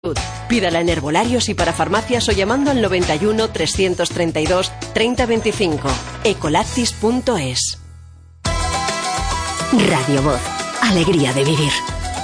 Pídala en herbolarios y para farmacias o llamando al 91 332 3025. Ecolactis.es. Radio Voz. Alegría de vivir.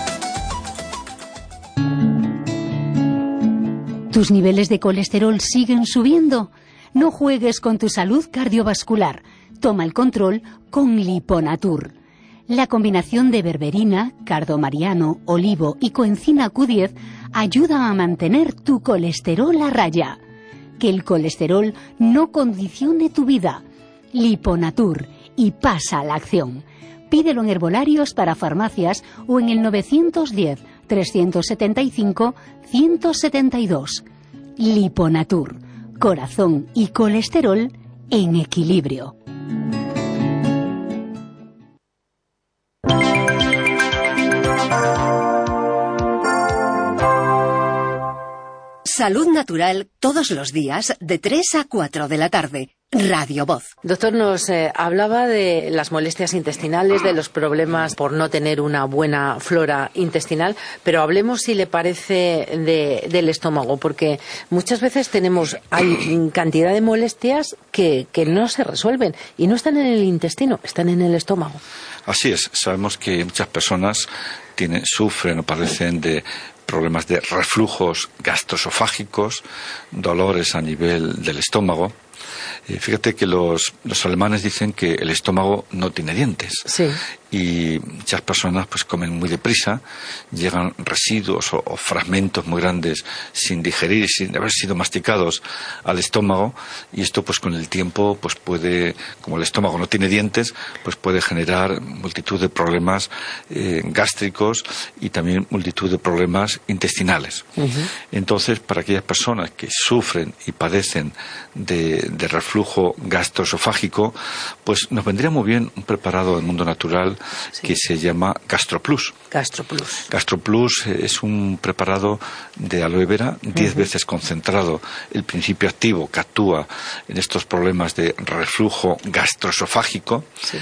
¿Tus niveles de colesterol siguen subiendo? No juegues con tu salud cardiovascular. Toma el control con Liponatur. La combinación de berberina, cardomariano, olivo y coenzima Q10 ayuda a mantener tu colesterol a raya. Que el colesterol no condicione tu vida. Liponatur, y pasa a la acción. Pídelo en herbolarios para farmacias o en el 910 375 172. Liponatur, corazón y colesterol en equilibrio. Salud Natural todos los días de 3 a 4 de la tarde. Radio Voz. Doctor, nos hablaba de las molestias intestinales, de los problemas por no tener una buena flora intestinal, pero hablemos, si le parece, del estómago, porque muchas veces hay cantidad de molestias que no se resuelven y no están en el intestino, están en el estómago. Así es, sabemos que muchas personas sufren o padecen de problemas de reflujos gastroesofágicos, dolores a nivel del estómago. Fíjate que los alemanes dicen que el estómago no tiene dientes. Sí. Y muchas personas pues comen muy deprisa, llegan residuos o fragmentos muy grandes sin digerir, sin haber sido masticados al estómago, y esto pues con el tiempo pues puede, como el estómago no tiene dientes, pues puede generar multitud de problemas gástricos y también multitud de problemas intestinales. Uh-huh. Entonces, para aquellas personas que sufren y padecen de reflujo gastroesofágico, pues nos vendría muy bien un preparado del mundo natural que se llama GastroPlus. GastroPlus es un preparado de aloe vera 10 veces concentrado. El principio activo que actúa en estos problemas de reflujo gastroesofágico. Sí.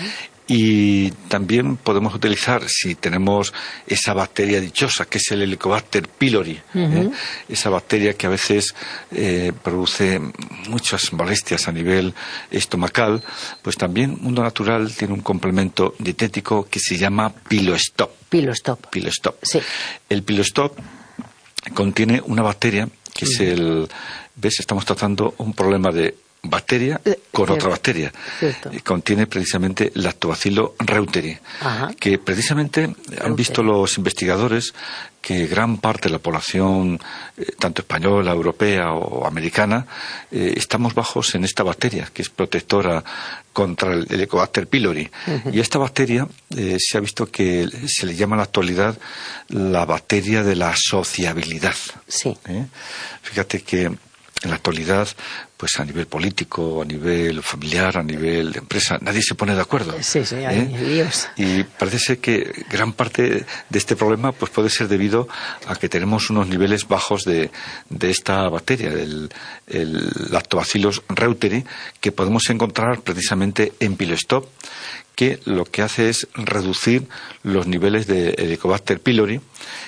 Y también podemos utilizar, si tenemos esa bacteria dichosa, que es el Helicobacter pylori, esa bacteria que a veces produce muchas molestias a nivel estomacal, pues también Mundo Natural tiene un complemento dietético que se llama Pilostop. Pilostop. Sí. El Pilostop contiene una bacteria que es estamos tratando un problema de bacteria con otra bacteria. Contiene precisamente Lactobacillus reuteri, que precisamente han visto los investigadores que gran parte de la población, tanto española, europea o americana, estamos bajos en esta bacteria, que es protectora contra el Helicobacter pylori. Y esta bacteria se ha visto que se le llama en la actualidad la bacteria de la sociabilidad. Sí. Fíjate que en la actualidad, pues a nivel político, a nivel familiar, a nivel de empresa, nadie se pone de acuerdo. Sí, hay líos. Y parece ser que gran parte de este problema pues puede ser debido a que tenemos unos niveles bajos de esta bacteria, el Lactobacillus reuteri, que podemos encontrar precisamente en Pilostop, que lo que hace es reducir los niveles de Helicobacter pylori.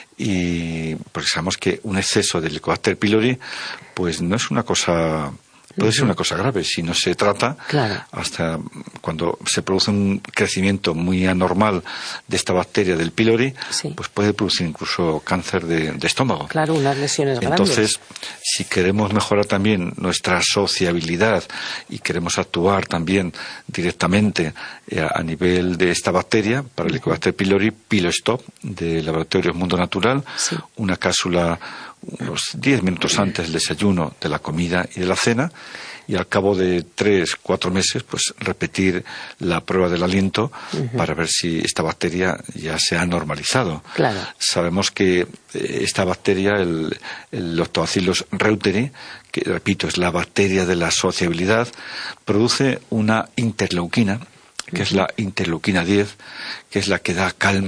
Y porque sabemos que un exceso de Helicobacter pylori pues no es una cosa, puede ser una cosa grave si no se trata. Claro. Hasta cuando se produce un crecimiento muy anormal de esta bacteria del pylori, pues puede producir incluso cáncer de estómago. Claro, unas lesiones grandes. Entonces, si queremos mejorar también nuestra sociabilidad y queremos actuar también directamente a nivel de esta bacteria, para el Helicobacter pylori, Pilostop de Laboratorios Mundo Natural, una cápsula unos 10 minutos antes del desayuno, de la comida y de la cena, y al cabo de 3-4 meses pues repetir la prueba del aliento para ver si esta bacteria ya se ha normalizado. Claro. Sabemos que esta bacteria, el Lactobacillus reuteri, que repito es la bacteria de la sociabilidad, produce una interleuquina, que es la interleuquina 10, que es la que da calma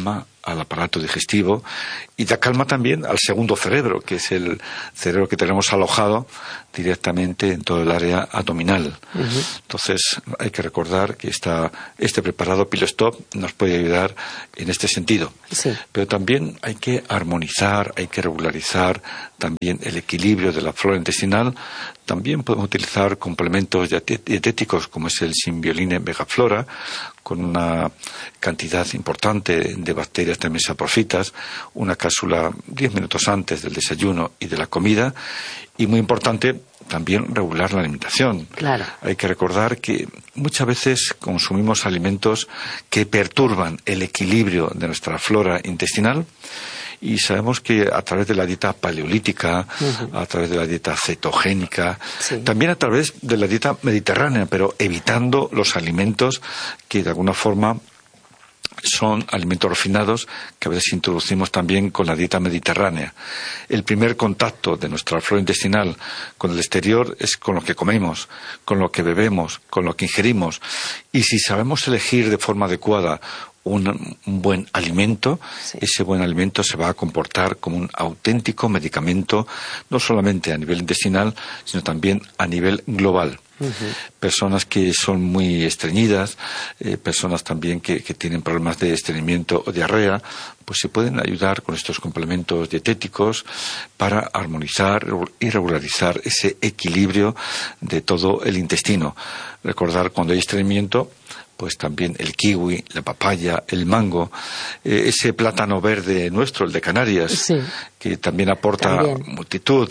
al aparato digestivo y da calma también al segundo cerebro, que es el cerebro que tenemos alojado directamente en todo el área abdominal. Entonces hay que recordar que este preparado PiloStop nos puede ayudar en este sentido. Sí. Pero también hay que armonizar, hay que regularizar también el equilibrio de la flora intestinal. También podemos utilizar complementos dietéticos como es el Symbioline Megaflora, con una cantidad importante de bacterias también saprofitas, una cápsula 10 minutos antes del desayuno y de la comida, y muy importante también regular la alimentación. Claro. Hay que recordar que muchas veces consumimos alimentos que perturban el equilibrio de nuestra flora intestinal. Y sabemos que a través de la dieta paleolítica, a través de la dieta cetogénica, también a través de la dieta mediterránea, pero evitando los alimentos que de alguna forma son alimentos refinados que a veces introducimos también con la dieta mediterránea. El primer contacto de nuestra flora intestinal con el exterior es con lo que comemos, con lo que bebemos, con lo que ingerimos. Y si sabemos elegir de forma adecuada un buen alimento, ese buen alimento se va a comportar como un auténtico medicamento, no solamente a nivel intestinal, sino también a nivel global. Personas que son muy estreñidas, personas también que tienen problemas de estreñimiento o diarrea, pues se pueden ayudar con estos complementos dietéticos para armonizar y regularizar ese equilibrio de todo el intestino. Recordar cuando hay estreñimiento, pues también el kiwi, la papaya, el mango, ese plátano verde nuestro, el de Canarias, que también aporta multitud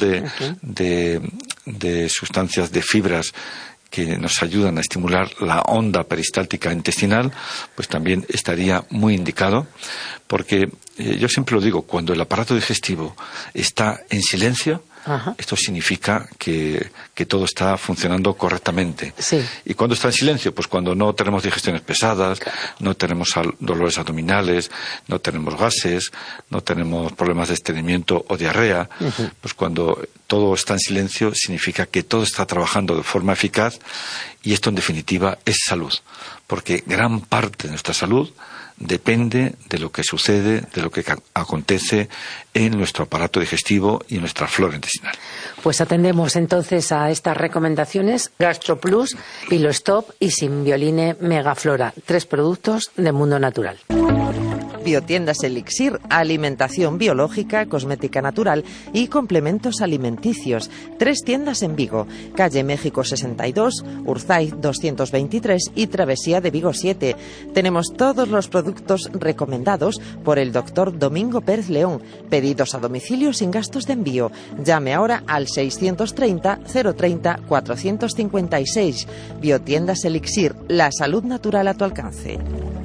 de sustancias, de fibras que nos ayudan a estimular la onda peristáltica intestinal, pues también estaría muy indicado, porque yo siempre lo digo, cuando el aparato digestivo está en silencio, esto significa que todo está funcionando correctamente. ¿Y cuándo está en silencio? Pues cuando no tenemos digestiones pesadas, no tenemos dolores abdominales, no tenemos gases, no tenemos problemas de estreñimiento o diarrea. Pues cuando todo está en silencio significa que todo está trabajando de forma eficaz y esto en definitiva es salud. Porque gran parte de nuestra salud depende de lo que sucede, de lo que acontece en nuestro aparato digestivo y en nuestra flora intestinal. Pues atendemos entonces a estas recomendaciones: GastroPlus, PiloStop y Symbioline Megaflora, 3 productos de Mundo Natural. Biotiendas Elixir, alimentación biológica, cosmética natural y complementos alimenticios. 3 tiendas en Vigo: calle México 62, Urzaiz 223 y Travesía de Vigo 7. Tenemos todos los productos recomendados por el doctor Domingo Pérez León. Pedidos a domicilio sin gastos de envío. Llame ahora al 630 030 456. Biotiendas Elixir, la salud natural a tu alcance.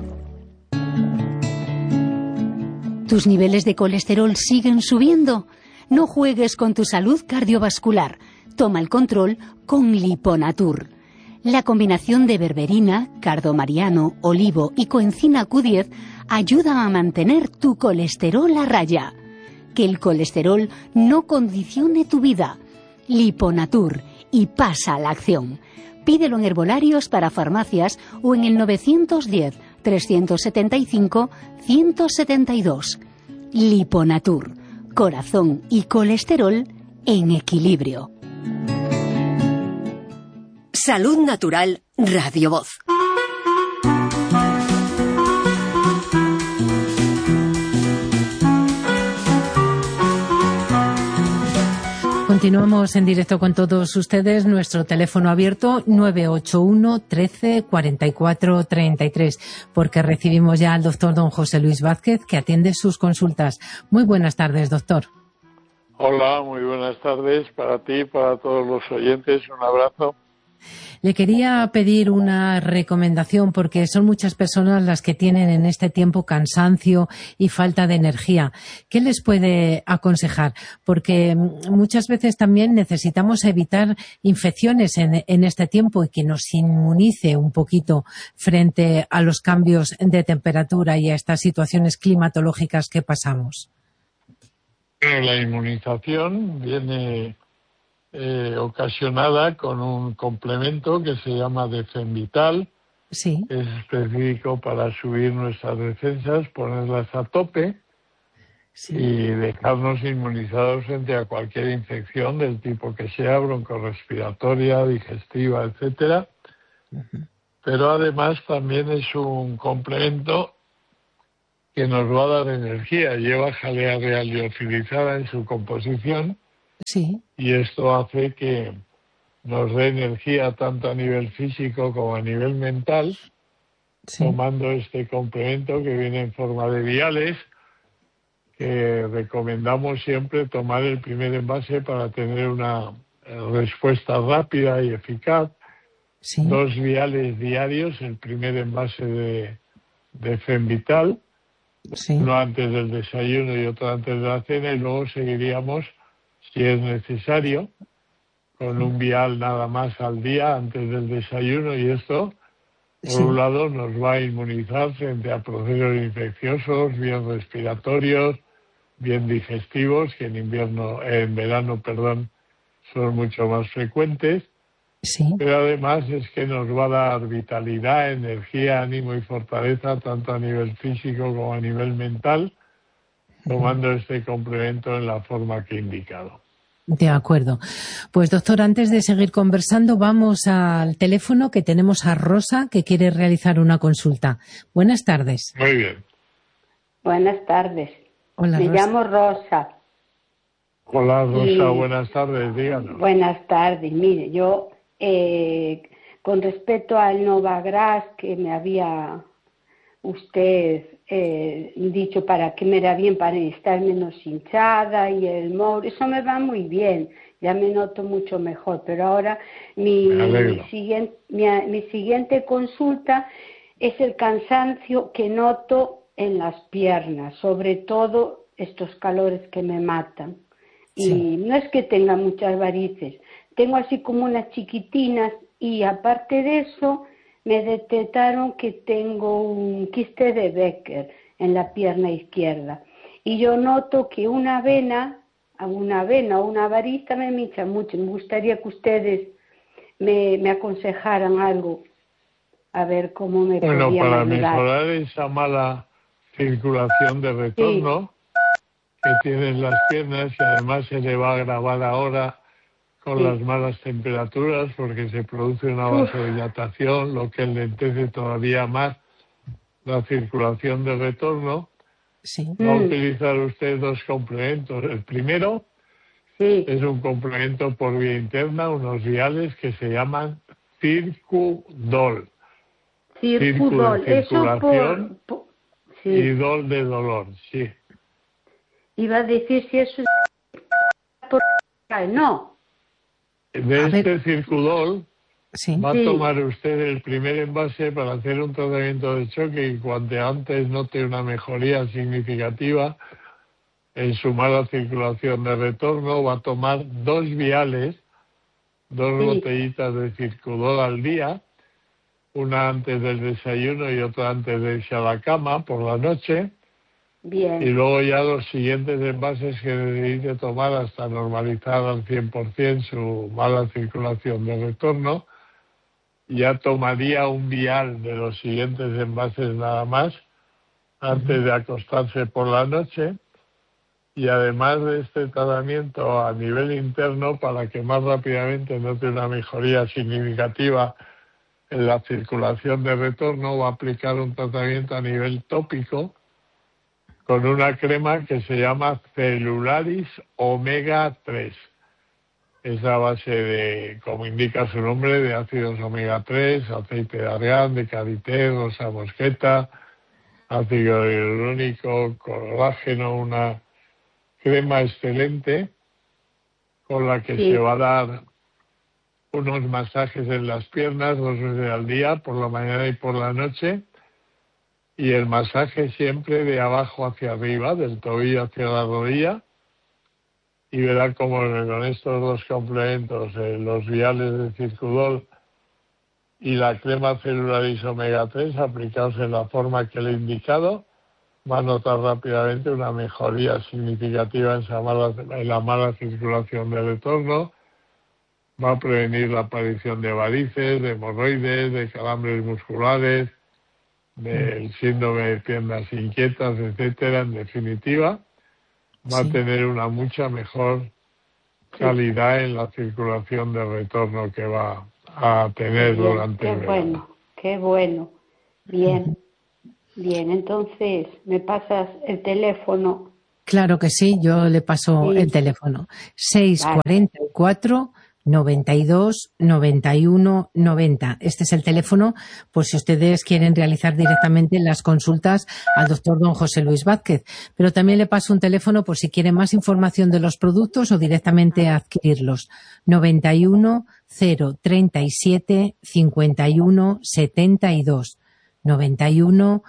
¿Tus niveles de colesterol siguen subiendo? No juegues con tu salud cardiovascular. Toma el control con Liponatur. La combinación de berberina, cardomariano, olivo y coenzima Q10 ayuda a mantener tu colesterol a raya. Que el colesterol no condicione tu vida. Liponatur, y pasa a la acción. Pídelo en herbolarios para farmacias o en el 910 375 172. Liponatur, corazón y colesterol en equilibrio. Salud Natural, Radio Voz. Continuamos en directo con todos ustedes. Nuestro teléfono abierto 981 13 44 33, porque recibimos ya al doctor don José Luis Vázquez, que atiende sus consultas. Muy buenas tardes, doctor. Hola, muy buenas tardes para ti y para todos los oyentes. Un abrazo. Le quería pedir una recomendación, porque son muchas personas las que tienen en este tiempo cansancio y falta de energía. ¿Qué les puede aconsejar? Porque muchas veces también necesitamos evitar infecciones en este tiempo y que nos inmunice un poquito frente a los cambios de temperatura y a estas situaciones climatológicas que pasamos. La inmunización viene ocasionada con un complemento que se llama Defenvital, Sí. Es específico para subir nuestras defensas, ponerlas a tope y dejarnos inmunizados frente a cualquier infección del tipo que sea, broncorrespiratoria, digestiva, etcétera. Pero además también es un complemento que nos va a dar energía. Lleva jalea real liofilizada en su composición y esto hace que nos dé energía tanto a nivel físico como a nivel mental, tomando este complemento que viene en forma de viales, que recomendamos siempre tomar el primer envase para tener una respuesta rápida y eficaz. 2 viales diarios, el primer envase de Femvital, uno antes del desayuno y otro antes de la cena, y luego seguiríamos, si es necesario, con un vial nada más al día antes del desayuno, y esto, por un lado, nos va a inmunizar frente a procesos infecciosos, bien respiratorios, bien digestivos, que en verano, son mucho más frecuentes. Pero además es que nos va a dar vitalidad, energía, ánimo y fortaleza, tanto a nivel físico como a nivel mental, tomando este complemento en la forma que he indicado. De acuerdo. Pues doctor, antes de seguir conversando, vamos al teléfono, que tenemos a Rosa, que quiere realizar una consulta. Buenas tardes. Muy bien. Buenas tardes. Hola, Me Rosa. llamo Rosa. Hola, Rosa, buenas tardes, díganos. Buenas tardes. Mire, yo, con respecto al Novagras que me había usted dicho para que me era bien, para estar menos hinchada, y el Mour, eso me va muy bien, ya me noto mucho mejor, pero ahora mi siguiente consulta es el cansancio que noto en las piernas, sobre todo estos calores que me matan. Y no es que tenga muchas varices, tengo así como unas chiquitinas, y aparte de eso me detectaron que tengo un quiste de Becker en la pierna izquierda. Y yo noto que una vena o una varita me hincha mucho. Me gustaría que ustedes me aconsejaran algo, a ver cómo me podían ayudar. Bueno, para mejorar esa mala circulación de retorno que tienen las piernas, y además se le va a agravar ahora con las malas temperaturas, porque se produce una vasodilatación, lo que enlentece todavía más la circulación de retorno. Va a utilizar usted 2 complementos. El primero es un complemento por vía interna, unos viales que se llaman Circudol. Circudol, de circulación y sí. Dol de dolor, sí. Iba a decir si eso es... No. De este Circudol va a tomar usted el primer envase para hacer un tratamiento de choque, y cuanto antes note una mejoría significativa en su mala circulación de retorno, va a tomar 2 viales, 2 botellitas de Circudol al día, una antes del desayuno y otra antes de irse a la cama por la noche. Bien. Y luego ya los siguientes envases que necesite tomar hasta normalizar al 100% su mala circulación de retorno. Ya tomaría un vial de los siguientes envases nada más antes de acostarse por la noche. Y además de este tratamiento a nivel interno, para que más rápidamente note una mejoría significativa en la circulación de retorno, va a aplicar un tratamiento a nivel tópico con una crema que se llama Celularis Omega 3. Es a base de, como indica su nombre, de ácidos omega 3, aceite de argán, de karité, rosa mosqueta, ácido hialurónico, colágeno, una crema excelente con la que se va a dar unos masajes en las piernas 2 veces al día, por la mañana y por la noche. Y el masaje siempre de abajo hacia arriba, del tobillo hacia la rodilla, y verá cómo con estos 2 complementos, los viales de Circudol y la crema Celularis Omega 3, aplicados en la forma que le he indicado, va a notar rápidamente una mejoría significativa en la mala circulación del retorno, va a prevenir la aparición de varices, de hemorroides, de calambres musculares, del síndrome de piernas inquietas, etcétera. En definitiva, va a tener una mucha mejor calidad en la circulación de retorno que va a tener durante el verano. Qué bueno. Bien, entonces, ¿me pasas el teléfono? Claro que sí, yo le paso el teléfono. 644 92 91 90. Este es el teléfono, por si ustedes quieren realizar directamente las consultas al doctor don José Luis Vázquez. Pero también le paso un teléfono por si quieren más información de los productos o directamente adquirirlos. 91 037 51 72. 91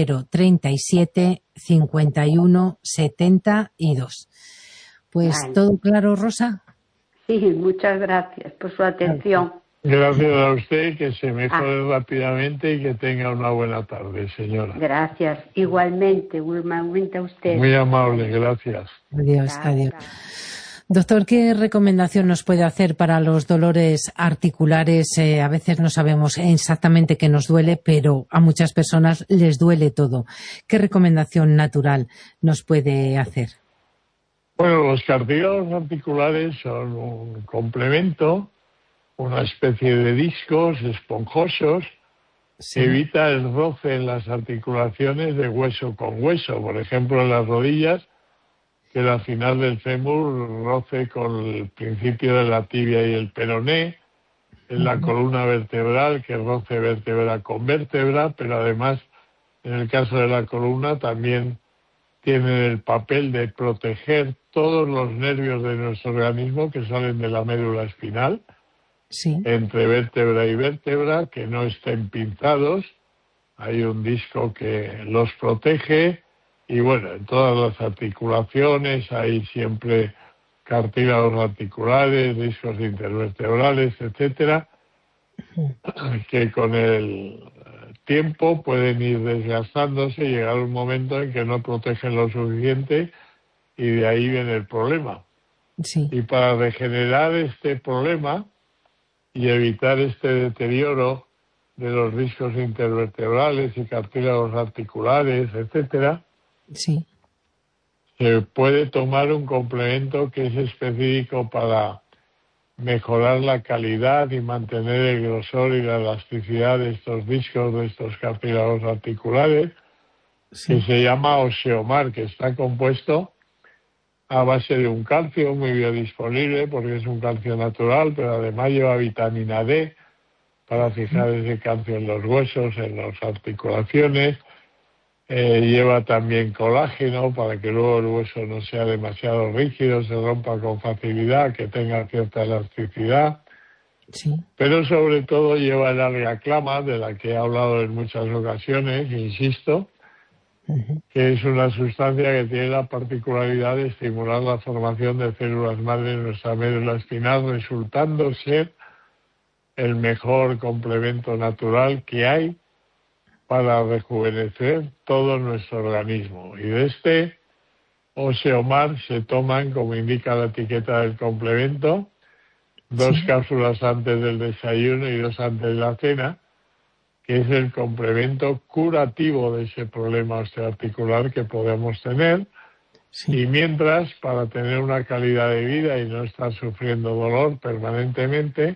037 51 72. Pues todo claro, Rosa. Sí, muchas gracias por su atención. Gracias a usted, que se mejore rápidamente y que tenga una buena tarde, señora. Gracias, igualmente a usted. Muy amable, gracias. Adiós. Doctor, ¿qué recomendación nos puede hacer para los dolores articulares? A veces no sabemos exactamente qué nos duele, pero a muchas personas les duele todo. ¿Qué recomendación natural nos puede hacer? Bueno, los cartílagos articulares son un complemento, una especie de discos esponjosos que evita el roce en las articulaciones de hueso con hueso. Por ejemplo, en las rodillas, que la final del fémur roce con el principio de la tibia y el peroné, en la columna vertebral, que roce vértebra con vértebra, pero además, en el caso de la columna, también tienen el papel de proteger todos los nervios de nuestro organismo que salen de la médula espinal, entre vértebra y vértebra, que no estén pinzados. Hay un disco que los protege. Y bueno, en todas las articulaciones hay siempre cartílagos articulares, discos intervertebrales, etcétera, que con el tiempo pueden ir desgastándose y llegar un momento en que no protegen lo suficiente y de ahí viene el problema. Y para regenerar este problema y evitar este deterioro de los discos intervertebrales y cartílagos articulares, etcétera, se puede tomar un complemento que es específico para mejorar la calidad y mantener el grosor y la elasticidad de estos discos, de estos cartílagos articulares, que se llama Osteomar, que está compuesto a base de un calcio muy biodisponible, porque es un calcio natural, pero además lleva vitamina D para fijar ese calcio en los huesos, en las articulaciones. Lleva también colágeno para que luego el hueso no sea demasiado rígido, se rompa con facilidad, que tenga cierta elasticidad. Pero sobre todo lleva el alga clama, de la que he hablado en muchas ocasiones, insisto, que es una sustancia que tiene la particularidad de estimular la formación de células madre en nuestra médula espinal, resultando ser el mejor complemento natural que hay para rejuvenecer todo nuestro organismo. Y de este Osteomar se toman, como indica la etiqueta del complemento, 2 cápsulas antes del desayuno y 2 antes de la cena, que es el complemento curativo de ese problema osteoarticular que podemos tener. Y mientras, para tener una calidad de vida y no estar sufriendo dolor permanentemente,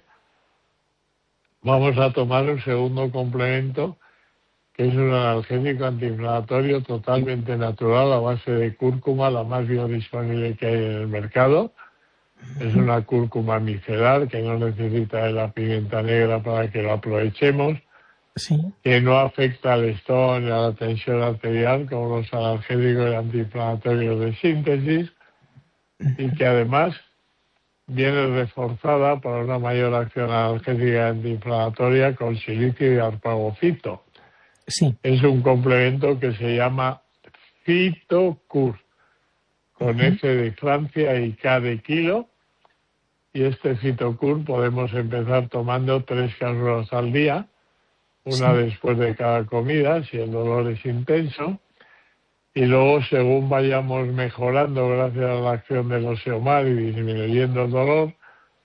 vamos a tomar un segundo complemento, que es un analgésico antiinflamatorio totalmente natural a base de cúrcuma, la más biodisponible que hay en el mercado. Es una cúrcuma micelar que no necesita de la pimienta negra para que lo aprovechemos, que no afecta al estómago ni a la tensión arterial como los analgésicos antiinflamatorios de síntesis, y que además viene reforzada por una mayor acción analgésica antiinflamatoria con silicio y arpagocito. Es un complemento que se llama Phytocur, con F de Francia y K de kilo. Y este Phytocur podemos empezar tomando 3 cápsulas al día, una después de cada comida, si el dolor es intenso. Y luego, según vayamos mejorando gracias a la acción del Osteomar y disminuyendo el dolor,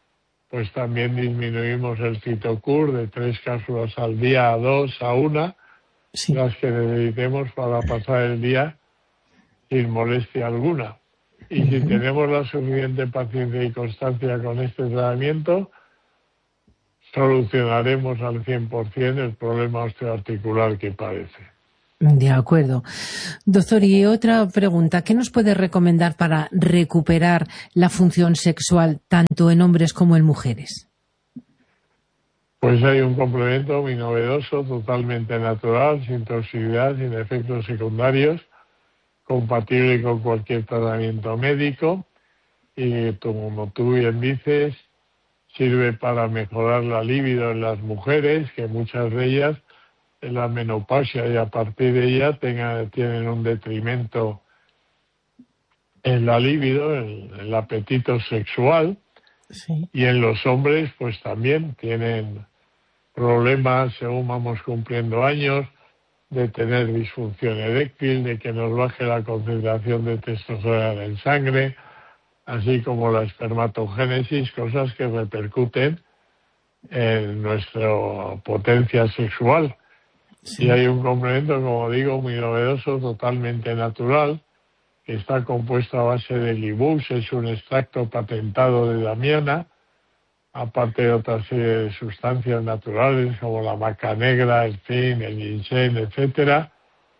pues también disminuimos el Cytocur de 3 cápsulas al día a 2, a 1, Sí. las que necesitemos para pasar el día sin molestia alguna. Y si tenemos la suficiente paciencia y constancia con este tratamiento, solucionaremos al 100% el problema osteoarticular que padece. De acuerdo. Doctor, y otra pregunta. ¿Qué nos puede recomendar para recuperar la función sexual tanto en hombres como en mujeres? Pues hay un complemento muy novedoso, totalmente natural, sin toxicidad, sin efectos secundarios, compatible con cualquier tratamiento médico y, como tú bien dices, sirve para mejorar la libido en las mujeres, que muchas de ellas en la menopausia y a partir de ella tienen un detrimento en la libido, en el apetito sexual. Sí. Y en los hombres pues también tienen problemas según vamos cumpliendo años de tener disfunción eréctil, de que nos baje la concentración de testosterona en sangre, así como la espermatogénesis, cosas que repercuten en nuestra potencia sexual. Sí. Y hay un complemento, como digo, muy novedoso, totalmente natural, que está compuesto a base de Libus, es un extracto patentado de damiana, aparte de otra serie de sustancias naturales como la maca negra, el zinc, el ginseng, etcétera,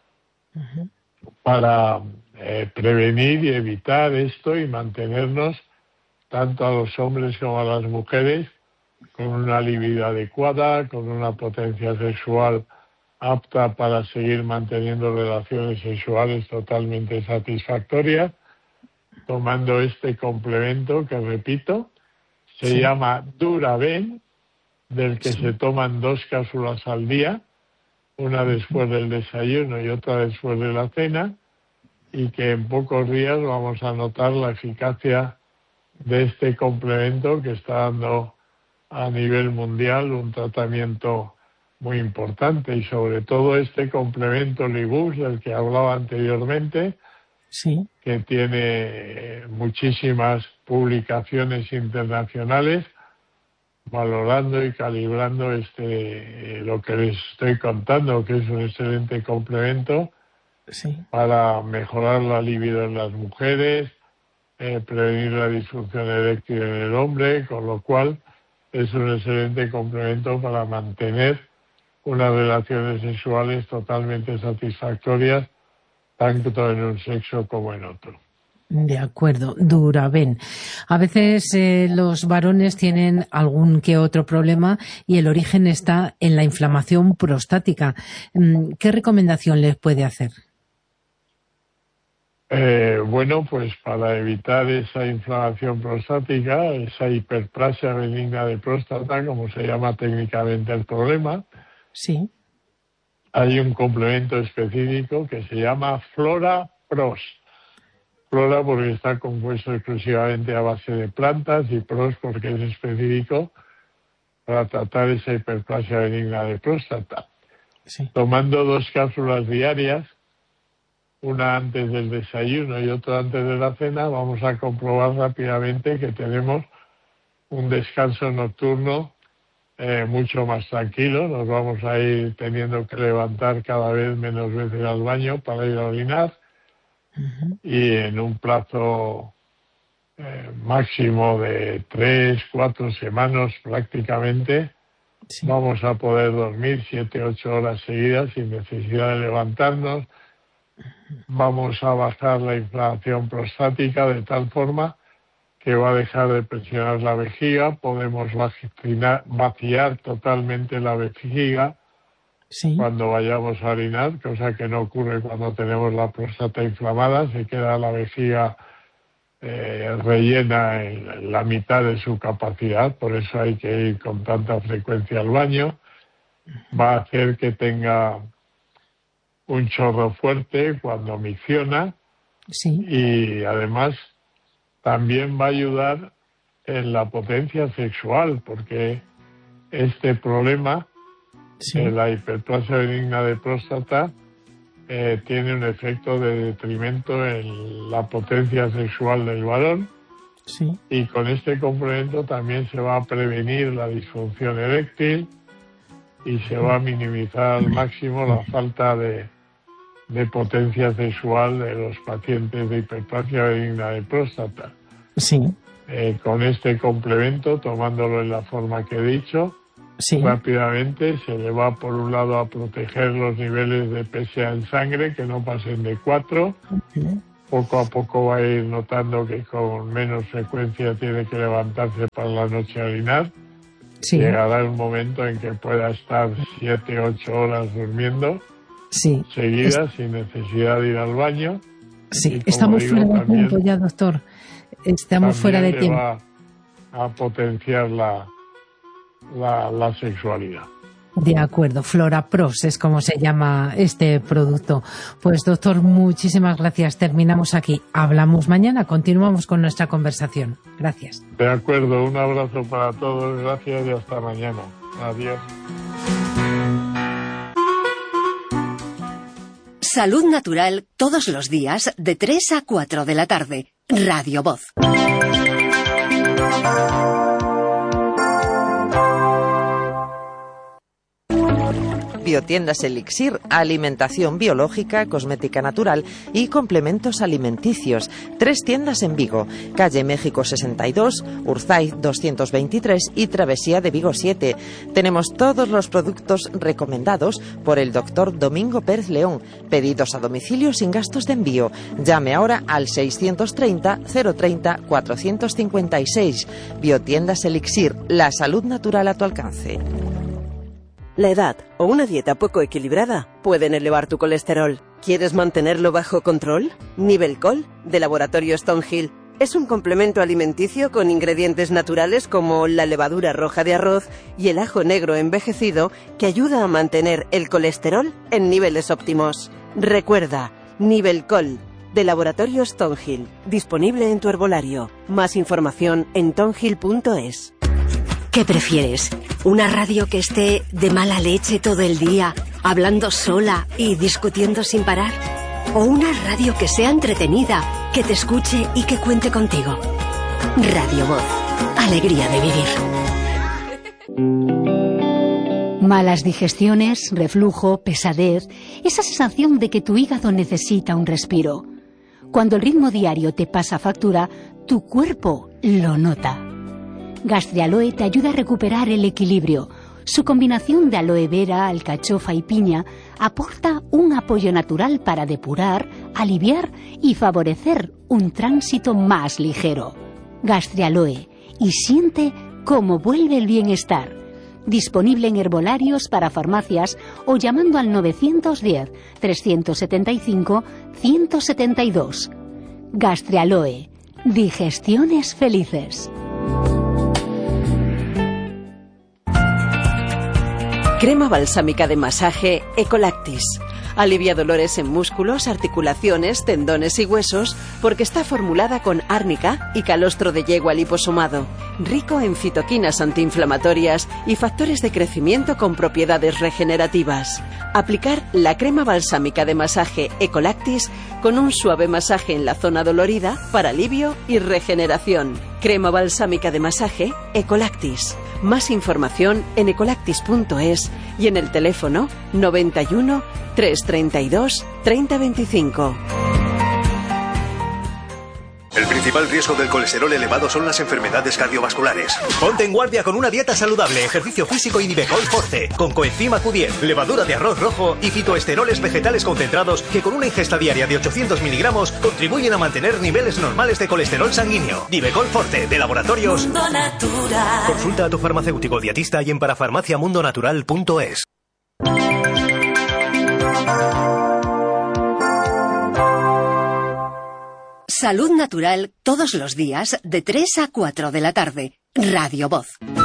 para prevenir y evitar esto y mantenernos, tanto a los hombres como a las mujeres, con una libido adecuada, con una potencia sexual apta para seguir manteniendo relaciones sexuales totalmente satisfactorias, tomando este complemento que, repito, se llama Duraben, del que se toman 2 cápsulas al día, una después del desayuno y otra después de la cena, y que en pocos días vamos a notar la eficacia de este complemento que está dando a nivel mundial un tratamiento muy importante, y sobre todo este complemento Libus del que hablaba anteriormente, Sí. que tiene muchísimas publicaciones internacionales valorando y calibrando lo que les estoy contando, que es un excelente complemento Sí. para mejorar la libido en las mujeres, prevenir la disfunción eréctil en el hombre, con lo cual es un excelente complemento para mantener unas relaciones sexuales totalmente satisfactorias, tanto en un sexo como en otro. De acuerdo, Duraben. A veces los varones tienen algún que otro problema y el origen está en la inflamación prostática. ¿Qué recomendación les puede hacer? Bueno, pues para evitar esa inflamación prostática, esa hiperplasia benigna de próstata, como se llama técnicamente el problema, Sí. hay un complemento específico que se llama Flora Pros. Flora porque está compuesto exclusivamente a base de plantas, y Pros porque es específico para tratar esa hiperplasia benigna de próstata. Sí. Tomando 2 cápsulas diarias, una antes del desayuno y otra antes de la cena, vamos a comprobar rápidamente que tenemos un descanso nocturno mucho más tranquilo. Nos vamos a ir teniendo que levantar cada vez menos veces al baño para ir a orinar, y en un plazo máximo de 3-4 semanas prácticamente, vamos a poder dormir 7-8 horas seguidas sin necesidad de levantarnos. Vamos a bajar la inflamación prostática de tal forma que va a dejar de presionar la vejiga. Podemos vaciar totalmente la vejiga cuando vayamos a orinar, cosa que no ocurre cuando tenemos la próstata inflamada. Se queda la vejiga rellena en la mitad de su capacidad, por eso hay que ir con tanta frecuencia al baño. Va a hacer que tenga un chorro fuerte cuando micciona, y además también va a ayudar en la potencia sexual, porque este problema, la hiperplasia benigna de próstata, tiene un efecto de detrimento en la potencia sexual del varón, Sí. Y con este complemento también se va a prevenir la disfunción eréctil y se va a minimizar al máximo la falta de potencia sexual de los pacientes de hiperplasia benigna de próstata. Sí. Con este complemento, tomándolo en la forma que he dicho, rápidamente se le va por un lado a proteger los niveles de PSA en sangre, que no pasen de 4. Poco a poco va a ir notando que con menos frecuencia tiene que levantarse para la noche a orinar. Llegará un momento en que pueda estar 7-8 horas durmiendo seguidas sin necesidad de ir al baño. Sí, estamos fuera de tiempo ya, doctor. Estamos fuera de tiempo. Va a potenciar la sexualidad. De acuerdo, Florapros es como se llama este producto. Pues doctor, muchísimas gracias. Terminamos aquí. Hablamos mañana, continuamos con nuestra conversación. Gracias. De acuerdo, un abrazo para todos, gracias y hasta mañana. Adiós. Salud Natural todos los días de 3 a 4 de la tarde. Radio Voz. Biotiendas Elixir, alimentación biológica, cosmética natural y complementos alimenticios. 3 tiendas en Vigo, calle México 62, Urzaiz 223 y Travesía de Vigo 7. Tenemos todos los productos recomendados por el doctor Domingo Pérez León. Pedidos a domicilio sin gastos de envío. Llame ahora al 630 030 456. Biotiendas Elixir, la salud natural a tu alcance. La edad o una dieta poco equilibrada pueden elevar tu colesterol. ¿Quieres mantenerlo bajo control? Nivelcol, de Laboratorio Stonehill, es un complemento alimenticio con ingredientes naturales como la levadura roja de arroz y el ajo negro envejecido que ayuda a mantener el colesterol en niveles óptimos. Recuerda, Nivelcol, de Laboratorio Stonehill, disponible en tu herbolario. Más información en tonhill.es. ¿Qué prefieres? ¿Una radio que esté de mala leche todo el día, hablando sola y discutiendo sin parar? ¿O una radio que sea entretenida, que te escuche y que cuente contigo? Radio Voz. Alegría de vivir. Malas digestiones, reflujo, pesadez, esa sensación de que tu hígado necesita un respiro. Cuando el ritmo diario te pasa factura, tu cuerpo lo nota. Gastrialoe te ayuda a recuperar el equilibrio. Su combinación de aloe vera, alcachofa y piña aporta un apoyo natural para depurar, aliviar y favorecer un tránsito más ligero. Gastrialoe, y siente cómo vuelve el bienestar. Disponible en herbolarios para farmacias o llamando al 910 375 172. Gastrialoe, digestiones felices. Crema balsámica de masaje Ecolactis. Alivia dolores en músculos, articulaciones, tendones y huesos porque está formulada con árnica y calostro de yegua liposomado. Rico en fitoquinas antiinflamatorias y factores de crecimiento con propiedades regenerativas. Aplicar la crema balsámica de masaje Ecolactis con un suave masaje en la zona dolorida para alivio y regeneración. Crema balsámica de masaje Ecolactis. Más información en ecolactis.es y en el teléfono 91 332 3025. El principal riesgo del colesterol elevado son las enfermedades cardiovasculares. Ponte en guardia con una dieta saludable, ejercicio físico y Nivecol Forte, con coenzima Q10, levadura de arroz rojo y fitoesteroles vegetales concentrados que con una ingesta diaria de 800 miligramos contribuyen a mantener niveles normales de colesterol sanguíneo. Nivecol Forte, de Laboratorios Mundo Natural. Consulta a tu farmacéutico dietista y en parafarmaciamundonatural.es. Salud Natural todos los días de 3 a 4 de la tarde. Radio Voz.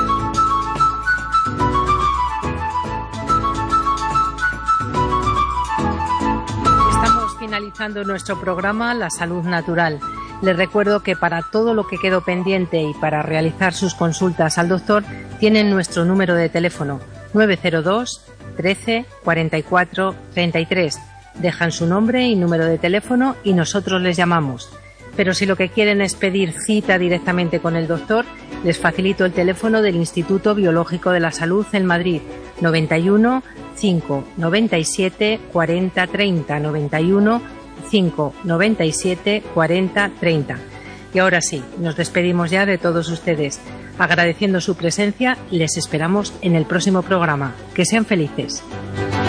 Estamos finalizando nuestro programa La Salud Natural. Les recuerdo que para todo lo que quedó pendiente y para realizar sus consultas al doctor tienen nuestro número de teléfono 902 13 44 33. Dejan su nombre y número de teléfono y nosotros les llamamos. Pero si lo que quieren es pedir cita directamente con el doctor, les facilito el teléfono del Instituto Biológico de la Salud en Madrid, 91 597 40 30, 91 597 40 30. Y ahora sí, nos despedimos ya de todos ustedes. Agradeciendo su presencia, les esperamos en el próximo programa. Que sean felices.